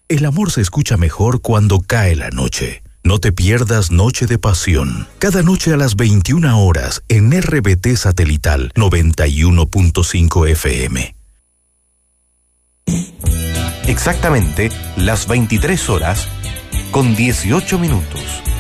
El amor se escucha mejor cuando cae la noche. No te pierdas Noche de Pasión. Cada noche a las 21 horas en RBT Satelital 91.5 FM. Exactamente las 23 horas con 18 minutos.